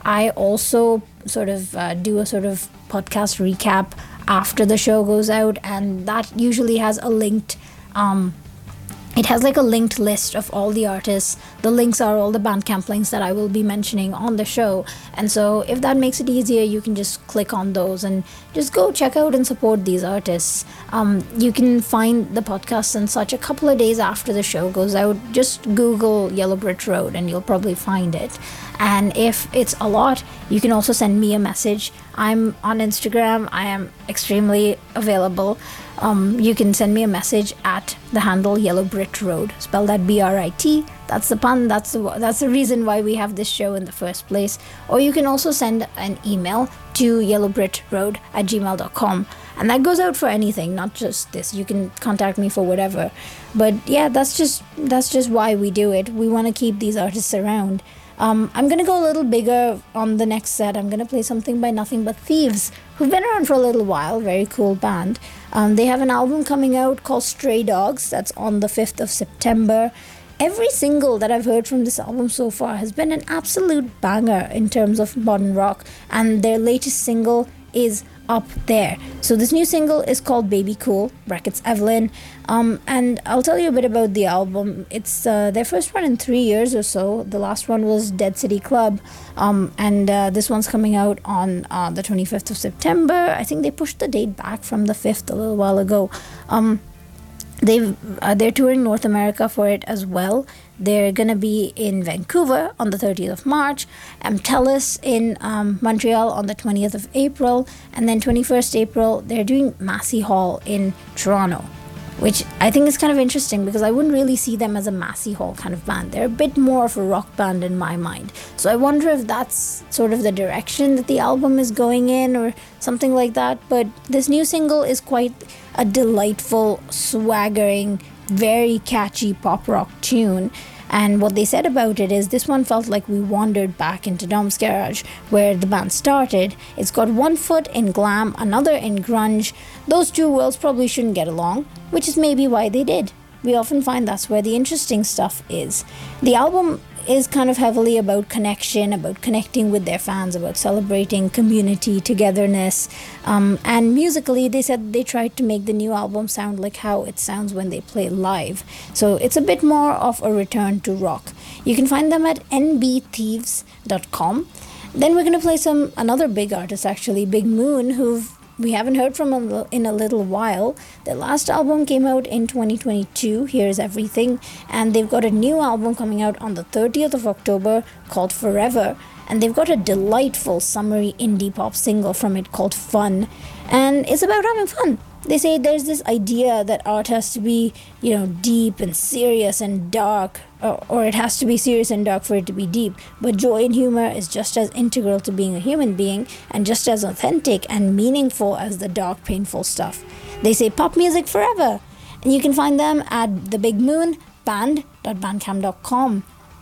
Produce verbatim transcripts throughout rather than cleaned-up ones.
I also sort of uh, do a sort of podcast recap after the show goes out, and that usually has a linked um, it has like a linked list of all the artists. The links are all the Bandcamp links that I will be mentioning on the show. And so if that makes it easier, you can just click on those and just go check out and support these artists. Um, you can find the podcast and such a couple of days after the show goes out. Just Google Yellow Brick Road and you'll probably find it. And if it's a lot, you can also send me a message. I'm on Instagram. I am extremely available. Um, you can send me a message at the handle Yellow Brit Road, spell that B R I T. That's the pun. That's the that's the reason why we have this show in the first place. Or you can also send an email to yellowbritroad at gmail dot com, and that goes out for anything, not just this. You can contact me for whatever. But yeah, that's just that's just why we do it. We want to keep these artists around. Um, I'm going to go a little bigger on the next set. I'm going to play something by Nothing But Thieves, who've been around for a little while. Very cool band. Um, they have an album coming out called Stray Dogs. That's on the fifth of September. Every single that I've heard from this album so far has been an absolute banger in terms of modern rock. And their latest single is up there. So this new single is called Baby Cool, brackets Evelyn. Um, and I'll tell you a bit about the album. It's uh, their first one in three years or so. The last one was Dead City Club. Um, and uh, this one's coming out on uh, the twenty-fifth of September. I think they pushed the date back from the fifth a little while ago. Um, they've, uh, they're touring North America for it as well. They're going to be in Vancouver on the thirtieth of March, Amtelis in um, Montreal on the twentieth of April, and then twenty-first April, they're doing Massey Hall in Toronto, which I think is kind of interesting because I wouldn't really see them as a Massey Hall kind of band. They're a bit more of a rock band in my mind. So I wonder if that's sort of the direction that the album is going in or something like that. But this new single is quite a delightful, swaggering, very catchy pop rock tune. And what they said about it is this one felt like we wandered back into Dom's Garage, where the band started. It's got one foot in glam, another in grunge. Those two worlds probably shouldn't get along, which is maybe why they did. We often find that's where the interesting stuff is. The album is kind of heavily about connection, about connecting with their fans, about celebrating community, togetherness. Um, and musically, they said they tried to make the new album sound like how it sounds when they play live. So it's a bit more of a return to rock. You can find them at n b thieves dot com. Then we're going to play some another big artist, actually, Big Moon, who've we haven't heard from them in a little while. Their last album came out in twenty twenty-two, Here's Everything, and they've got a new album coming out on the thirtieth of October called Forever, and they've got a delightful summery indie pop single from it called Fun, and it's about having fun. They say there's this idea that art has to be, you know, deep and serious and dark, or, or it has to be serious and dark for it to be deep. But joy and humor is just as integral to being a human being and just as authentic and meaningful as the dark, painful stuff. They say pop music forever. And you can find them at the Big Moon band dot bandcamp dot com.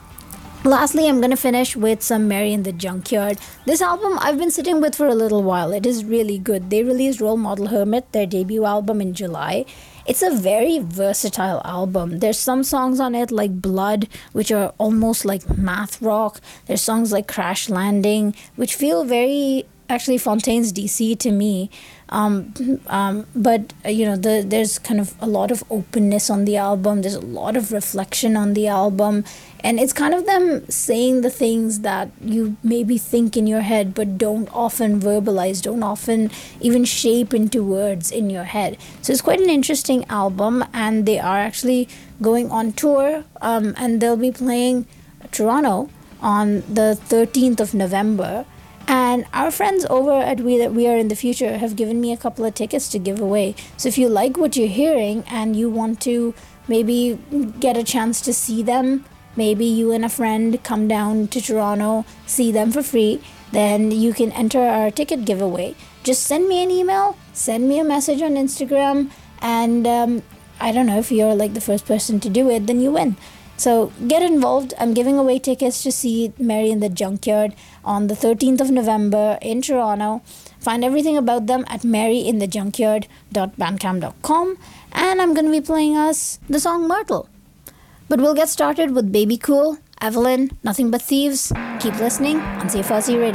Lastly, I'm going to finish with some Mary in the Junkyard. This album I've been sitting with for a little while. It is really good. They released Role Model Hermit, their debut album, in July. It's a very versatile album. There's some songs on it like Blood, which are almost like math rock. There's songs like Crash Landing, which feel very actually Fontaine's D C to me. Um, um, but, uh, you know, the, there's kind of a lot of openness on the album. There's a lot of reflection on the album. And it's kind of them saying the things that you maybe think in your head but don't often verbalize, don't often even shape into words in your head. So it's quite an interesting album, and they are actually going on tour, um, and they'll be playing Toronto on the thirteenth of November. And our friends over at We That We Are in the Future have given me a couple of tickets to give away. So if you like what you're hearing and you want to maybe get a chance to see them, maybe you and a friend come down to Toronto, see them for free, then you can enter our ticket giveaway. Just send me an email, send me a message on Instagram, and um, I don't know, if you're like the first person to do it, then you win. So get involved. I'm giving away tickets to see Mary in the Junkyard on the thirteenth of November in Toronto. Find everything about them at mary in the junkyard dot bandcamp dot com. And I'm going to be playing us the song Myrtle. But we'll get started with Baby Cool, Evelyn, Nothing But Thieves. Keep listening on C F R C Radio.